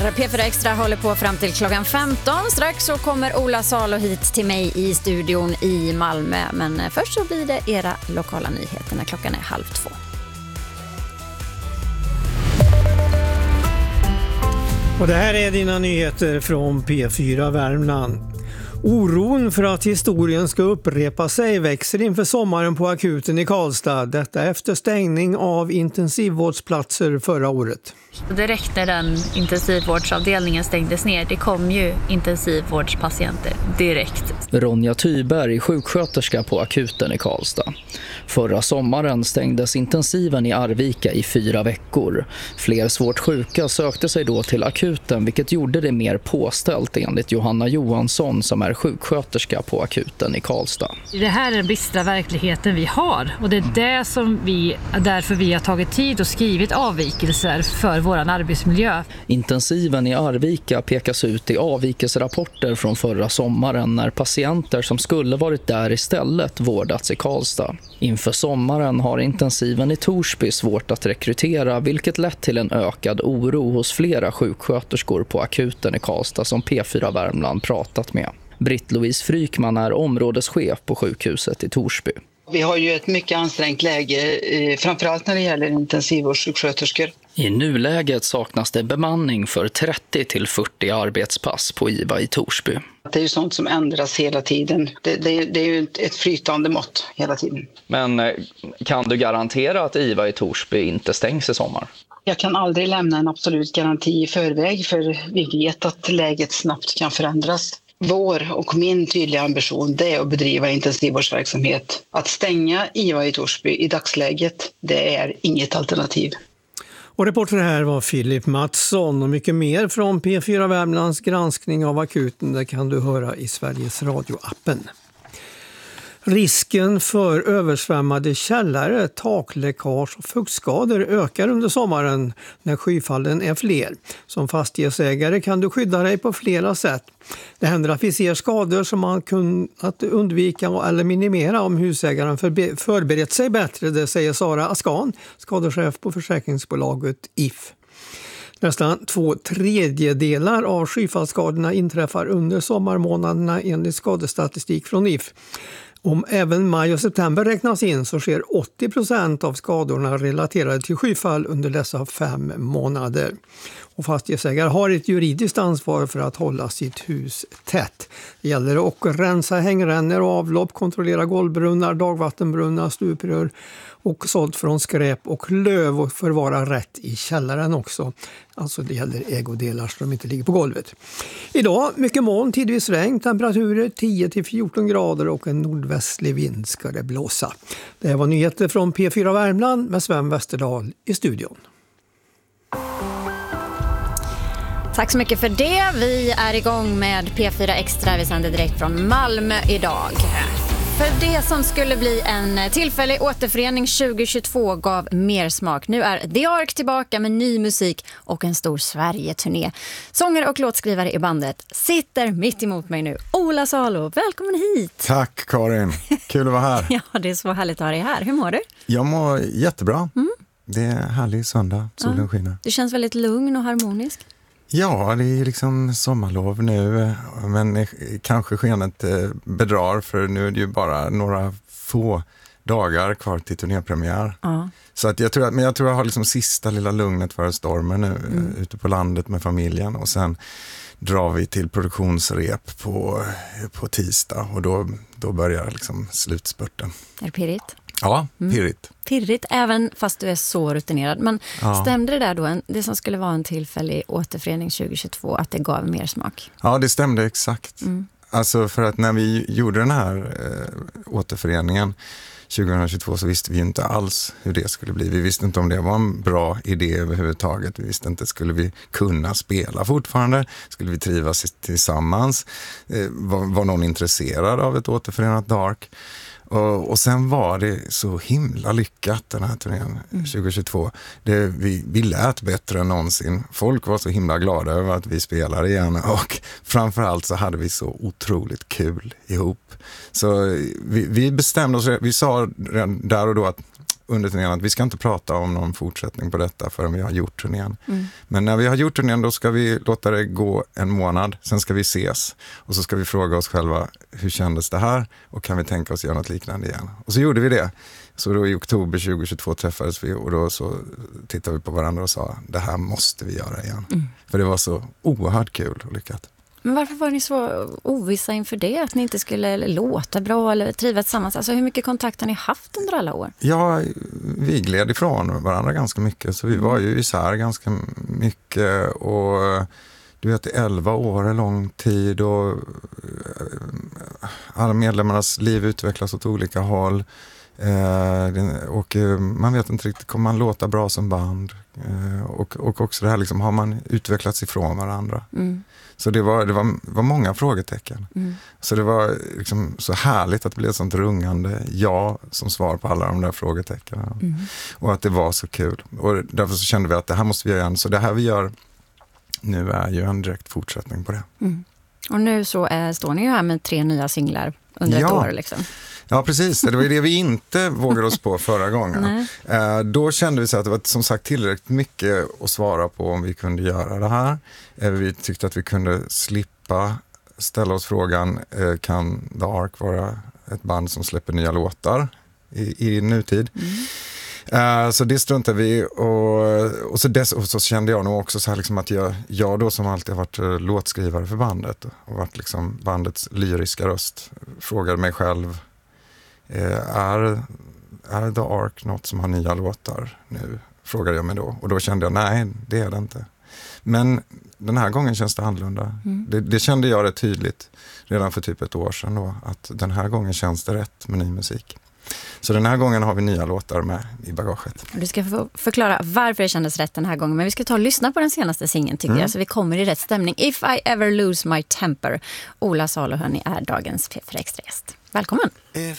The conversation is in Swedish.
P4 Extra håller på fram till klockan 15. Strax så kommer Ola Salo hit till mig i studion i Malmö. Men först så blir det era lokala nyheter när klockan är 1:30. Och det här är dina nyheter från P4 Värmland. Oron för att historien ska upprepa sig växer inför sommaren på akuten i Karlstad. Detta efter stängning av intensivvårdsplatser förra året. Direkt när den intensivvårdsavdelningen stängdes ner, det kom ju intensivvårdspatienter direkt. Ronja Tyberg, sjuksköterska på akuten i Karlstad. Förra sommaren stängdes intensiven i Arvika i 4 veckor. Fler svårt sjuka sökte sig då till akuten, vilket gjorde det mer påställt enligt Johanna Johansson som är sjuksköterska på akuten i Karlstad. Det här är den bistra verkligheten vi har och det är det som därför vi har tagit tid och skrivit avvikelser för våran arbetsmiljö. Intensiven i Arvika pekas ut i avvikelserapporter från förra sommaren när patienter som skulle varit där istället vårdats i Karlstad. Inför sommaren har intensiven i Torsby svårt att rekrytera, vilket lett till en ökad oro hos flera sjuksköterskor på akuten i Karlstad som P4 Värmland pratat med. Britt-Louise Frykman är områdeschef på sjukhuset i Torsby. Vi har ju ett mycket ansträngt läge, framförallt när det gäller intensivvårdssjuksköterskor. I nuläget saknas det bemanning för 30-40 arbetspass på IVA i Torsby. Det är ju sånt som ändras hela tiden. Det är ju ett flytande mått hela tiden. Men kan du garantera att IVA i Torsby inte stängs i sommar? Jag kan aldrig lämna en absolut garanti i förväg för vi vet att läget snabbt kan förändras. Vår och min tydliga ambition det är att bedriva intensivvårdsverksamhet. Att stänga IVA i Torsby i dagsläget, det är inget alternativ. Och reporter här var Filip Mattsson och mycket mer från P4 Värmlands granskning av akuten. Det kan du höra i Sveriges Radio-appen. Risken för översvämmade källare, takläckage och fuktskador ökar under sommaren när skyfallen är fler. Som fastighetsägare kan du skydda dig på flera sätt. Det händer att vi ser skador som man kunnat undvika eller minimera om husägaren förberett sig bättre, det säger Sara Askan, skadechef på försäkringsbolaget If. Nästan 2/3 av skyfallsskadorna inträffar under sommarmånaderna enligt skadestatistik från If. Om även maj och september räknas in så sker 80% av skadorna relaterade till skyfall under dessa 5 månader. Och fastighetsägare har ett juridiskt ansvar för att hålla sitt hus tätt. Det gäller att rensa hängrännor och avlopp, kontrollera golvbrunnar, dagvattenbrunnar, stuprör och sålt från skräp och löv och förvara rätt i källaren också. Alltså det gäller ägodelar så de inte ligger på golvet. Idag mycket moln, tidvis regn, temperaturer 10-14 grader och en nordvästlig vind ska det blåsa. Det var nyheter från P4 Värmland med Sven Westerdahl i studion. Tack så mycket för det. Vi är igång med P4 Extra. Vi sänder direkt från Malmö idag. För det som skulle bli en tillfällig återförening 2022 gav mer smak. Nu är The Ark tillbaka med ny musik och en stor Sverige-turné. Sångare och låtskrivare i bandet sitter mitt emot mig nu. Ola Salo, välkommen hit! Tack Karin, kul att vara här. Ja, det är så härligt att ha dig här. Hur mår du? Jag mår jättebra. Det är härlig söndag, solen skiner. Du känns väldigt lugn och harmonisk. Ja, det är liksom sommarlov nu, men kanske skenet bedrar för nu är det ju bara några få dagar kvar till turnépremiär. Så att jag tror jag har liksom sista lilla lugnet före stormen nu ute på landet med familjen och sen drar vi till produktionsrep på tisdag och då börjar liksom slutspurten. Är det pirrigt? Ja, pirrigt. Pirrigt, även fast du är så rutinerad. Men stämde det där då, det som skulle vara en tillfällig återförening 2022, att det gav mer smak? Ja, det stämde exakt. Alltså för att när vi gjorde den här återföreningen 2022 så visste vi inte alls hur det skulle bli. Vi visste inte om det var en bra idé överhuvudtaget. Vi visste inte, skulle vi kunna spela fortfarande? Skulle vi trivas tillsammans? Var någon intresserad av ett återförenat Dark? Och sen var det så himla lyckat den här turnén 2022. Vi lät bättre än någonsin. Folk var så himla glada över att vi spelade igen och framförallt så hade vi så otroligt kul ihop. Så vi bestämde oss, vi sa där och då att under turnén att vi ska inte prata om någon fortsättning på detta förrän vi har gjort turnén. Men när vi har gjort turnén då ska vi låta det gå en månad, sen ska vi ses och så ska vi fråga oss själva, hur kändes det här och kan vi tänka oss göra något liknande igen? Och så gjorde vi det. Så då i oktober 2022 träffades vi och då så tittade vi på varandra och sa, det här måste vi göra igen. För det var så oerhört kul och lyckat. Men varför var ni så ovissa inför det? Att ni inte skulle låta bra eller trivas tillsammans? Alltså hur mycket kontakt har ni haft under alla år? Ja, vi gled ifrån varandra ganska mycket. Så vi var ju isär ganska mycket. Och du vet, 11 år är lång tid. Och alla medlemmarnas liv utvecklas åt olika håll. Och man vet inte riktigt, kommer man låta bra som band? Och också det här liksom, har man utvecklats ifrån varandra? Så det var många frågetecken. Så det var liksom så härligt att det blev ett sånt rungande ja som svar på alla de där frågetecknen. Och att det var så kul. Och därför så kände vi att det här måste vi göra igen. Så det här vi gör nu är ju en direkt fortsättning på det. Och nu så står ni ju här med 3 nya singlar under ett år liksom. Ja, precis. Det var det vi inte vågade oss på förra gången. Då kände vi så att det var som sagt tillräckligt mycket att svara på om vi kunde göra det här. Vi tyckte att vi kunde slippa ställa oss frågan, kan The Ark vara ett band som släpper nya låtar i nutid? Så det struntade vi och så kände jag nog också så här liksom att jag då som alltid har varit låtskrivare för bandet och varit liksom bandets lyriska röst, frågade mig själv, är The Ark något som har nya låtar nu? Frågade jag mig då. Och då kände jag, nej, det är det inte. Men den här gången känns det annorlunda. Det kände jag rätt tydligt redan för typ ett år sedan då, att den här gången känns det rätt med ny musik. Så den här gången har vi nya låtar med i bagaget. Du ska få förklara varför det kändes rätt den här gången. Men vi ska ta och lyssna på den senaste singeln tycker jag. Så vi kommer i rätt stämning. If I Ever Lose My Temper. Ola Salohön är dagens P4 Extra-gäst. Välkommen! If